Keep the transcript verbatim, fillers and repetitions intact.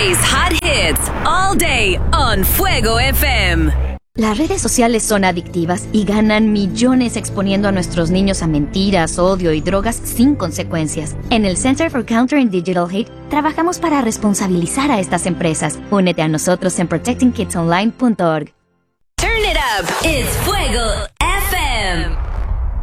plays hot hits all day on Fuego F M. Las redes sociales son adictivas y ganan millones exponiendo a nuestros niños a mentiras, odio y drogas sin consecuencias. En el Center for Countering Digital Hate trabajamos para responsabilizar a estas empresas. Únete a nosotros en protecting kids online punto org. Turn it up. It's Fuego F M.